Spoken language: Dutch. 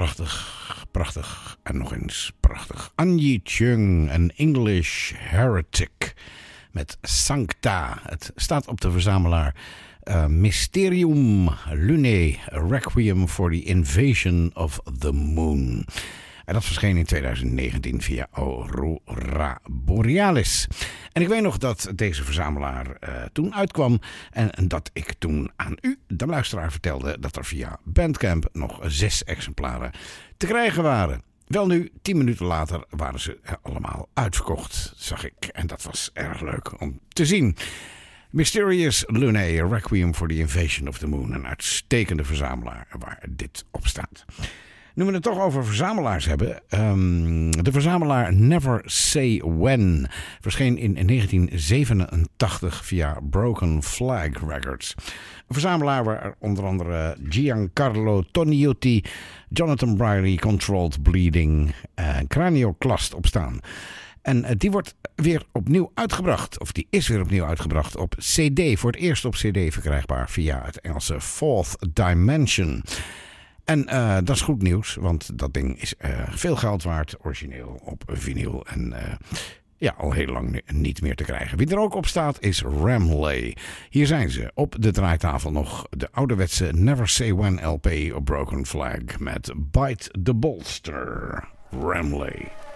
prachtig en nog eens prachtig. Anyi Chung, een English Heretic met Sancta. Het staat op de verzamelaar Mysterium Lunae Requiem for the Invasion of the Moon. En dat verscheen in 2019 via Aurora Borealis. En ik weet nog dat deze verzamelaar toen uitkwam. En dat ik toen aan u, de luisteraar, vertelde dat er via Bandcamp nog 6 exemplaren te krijgen waren. Wel nu, 10 minuten later waren ze allemaal uitverkocht, zag ik. En dat was erg leuk om te zien. Mysterious Lunae Requiem for the Invasion of the Moon. Een uitstekende verzamelaar waar dit op staat. Nu we het toch over verzamelaars hebben. De verzamelaar Never Say When verscheen in 1987 via Broken Flag Records. Een verzamelaar waar onder andere Giancarlo Toniutti, Jonathan Brierly, Controlled Bleeding en Cranioclast op staan. En die wordt weer opnieuw uitgebracht. Of die is weer opnieuw uitgebracht op CD. Voor het eerst op CD verkrijgbaar via het Engelse Fourth Dimension. En dat is goed nieuws, want dat ding is veel geld waard, origineel op vinyl en al heel lang niet meer te krijgen. Wie er ook op staat is Ramley. Hier zijn ze op de draaitafel nog, de ouderwetse Never Say When LP op Broken Flag met Bite the Bolster, Ramley.